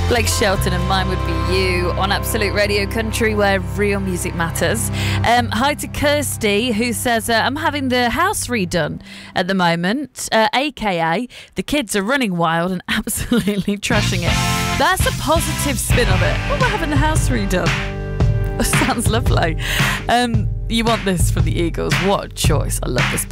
Blake Shelton and Mine Would Be You on Absolute Radio Country, where real music matters. Hi to Kirsty, who says, I'm having the house redone at the moment, aka the kids are running wild and absolutely trashing it. That's a positive spin of it. Oh, we're having the house redone. Sounds lovely. You want this from the Eagles. What a choice. I love this band.